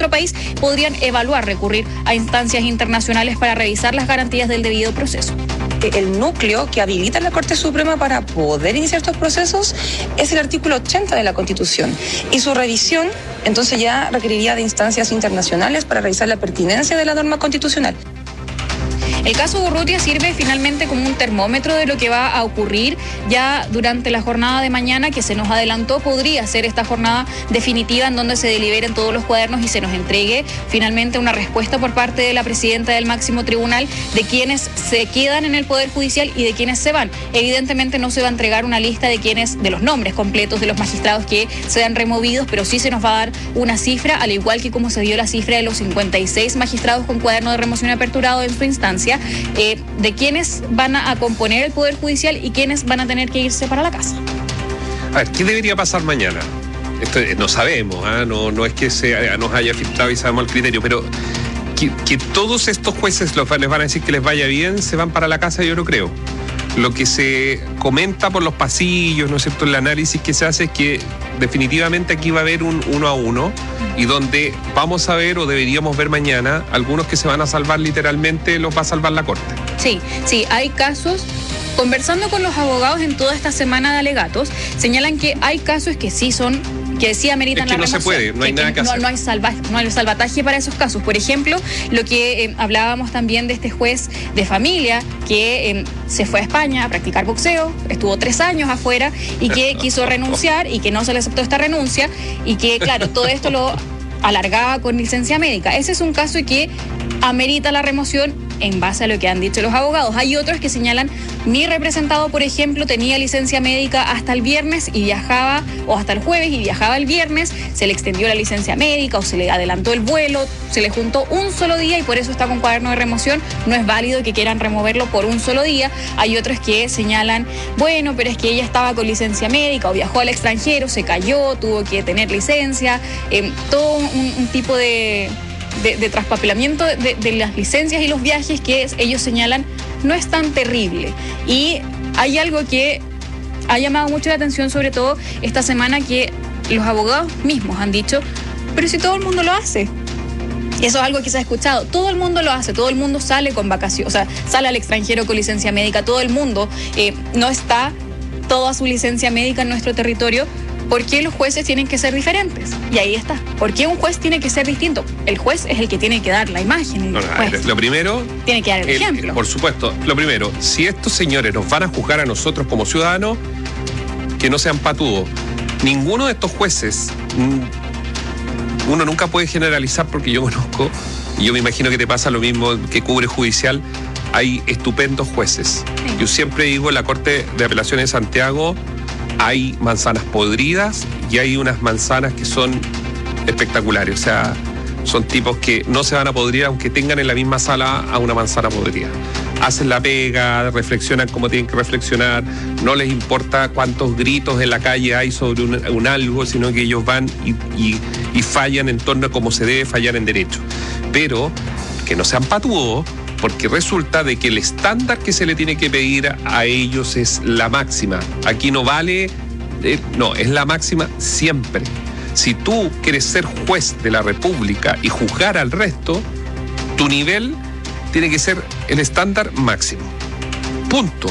nuestro país podrían evaluar recurrir a instancias internacionales para revisar las garantías del debido proceso. El núcleo que habilita la Corte Suprema para poder iniciar estos procesos es el artículo 80 de la Constitución, y su revisión entonces ya requeriría de instancias internacionales para revisar la pertinencia de la norma constitucional. El caso Urrutia sirve finalmente como un termómetro de lo que va a ocurrir ya durante la jornada de mañana, que se nos adelantó. Podría ser esta jornada definitiva en donde se deliberen todos los cuadernos y se nos entregue finalmente una respuesta por parte de la presidenta del máximo tribunal de quienes se quedan en el Poder Judicial y de quienes se van. Evidentemente no se va a entregar una lista de los nombres completos de los magistrados que sean removidos, pero sí se nos va a dar una cifra, al igual que como se dio la cifra de los 56 magistrados con cuaderno de remoción aperturado en su instancia, de quienes van a componer el Poder Judicial y quienes van a tener que irse para la casa. A ver, ¿qué debería pasar mañana? Esto no sabemos, no es que nos haya filtrado y sabemos el criterio, pero que todos estos jueces les van a decir que les vaya bien, se van para la casa, yo no creo. Lo que se comenta por los pasillos, ¿no es cierto?, el análisis que se hace es que definitivamente aquí va a haber un 1 a 1 y donde vamos a ver, o deberíamos ver mañana, algunos que se van a salvar literalmente, los va a salvar la Corte. Sí, hay casos. Conversando con los abogados en toda esta semana de alegatos, señalan que hay casos que sí ameritan la remoción. No se puede, no hay nada que hacer. No hay salvataje para esos casos. Por ejemplo, lo que hablábamos también de este juez de familia que se fue a España a practicar boxeo, estuvo 3 años afuera y que quiso renunciar y que no se le aceptó esta renuncia y que, claro, todo esto lo alargaba con licencia médica. Ese es un caso que amerita la remoción en base a lo que han dicho los abogados. Hay otros que señalan, mi representado, por ejemplo, tenía licencia médica hasta el viernes y viajaba, o hasta el jueves y viajaba el viernes, se le extendió la licencia médica o se le adelantó el vuelo, se le juntó un solo día y por eso está con cuaderno de remoción. No es válido que quieran removerlo por un solo día. Hay otros que señalan, bueno, pero es que ella estaba con licencia médica o viajó al extranjero, se cayó, tuvo que tener licencia, todo un tipo de traspapelamiento de las licencias y los viajes que ellos señalan no es tan terrible. Y hay algo que ha llamado mucho la atención, sobre todo esta semana, que los abogados mismos han dicho, pero si todo el mundo lo hace. Eso es algo que se ha escuchado. Todo el mundo lo hace, todo el mundo sale con vacaciones, o sea, sale al extranjero con licencia médica, todo el mundo no está toda su licencia médica en nuestro territorio. ¿Por qué los jueces tienen que ser diferentes? Y ahí está. ¿Por qué un juez tiene que ser distinto? El juez es el que tiene que dar la imagen. Lo primero, tiene que dar el ejemplo. Por supuesto. Lo primero, si estos señores nos van a juzgar a nosotros como ciudadanos, que no sean patudos. Ninguno de estos jueces, uno nunca puede generalizar porque yo conozco, y yo me imagino que te pasa lo mismo que cubre judicial, hay estupendos jueces. Sí. Yo siempre digo, en la Corte de Apelaciones de Santiago hay manzanas podridas y hay unas manzanas que son espectaculares. O sea, son tipos que no se van a podrir aunque tengan en la misma sala a una manzana podrida. Hacen la pega, reflexionan como tienen que reflexionar, no les importa cuántos gritos en la calle hay sobre un algo, sino que ellos van y fallan en torno a cómo se debe fallar en derecho. Pero que no sean patudos, porque resulta de que el estándar que se le tiene que pedir a ellos es la máxima. Aquí no vale, no, es la máxima siempre. Si tú quieres ser juez de la República y juzgar al resto, tu nivel tiene que ser el estándar máximo. Punto.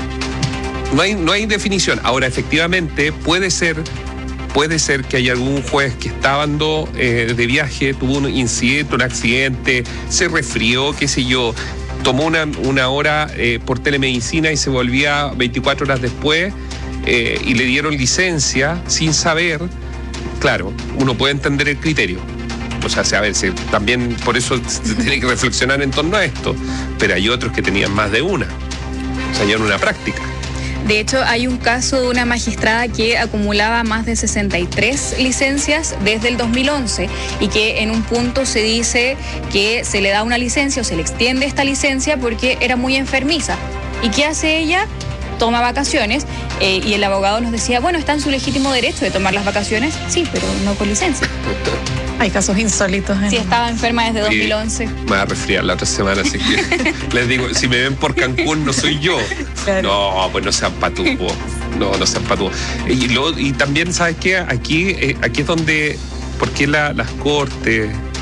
No hay definición. Ahora, efectivamente, puede ser que haya algún juez que estaba de viaje, tuvo un incidente, un accidente, se resfrió, qué sé yo, tomó una hora por telemedicina y se volvía 24 horas después y le dieron licencia sin saber. Claro, uno puede entender el criterio. O sea, a ver, también por eso se tiene que reflexionar en torno a esto. Pero hay otros que tenían más de una. O sea, ya en una práctica. De hecho, hay un caso de una magistrada que acumulaba más de 63 licencias desde el 2011 y que en un punto se dice que se le da una licencia o se le extiende esta licencia porque era muy enfermiza. ¿Y qué hace ella? Toma vacaciones y el abogado nos decía, bueno, está en su legítimo derecho de tomar las vacaciones, sí, pero no con licencia. Hay casos insólitos. Sí, estaba enferma desde 2011. Me voy a resfriar la otra semana, así que les digo, si me ven por Cancún, no soy yo. Claro. No, pues no sean patúos. No sean patúos. Y también, ¿sabes qué? Aquí es donde, ¿por qué las cortes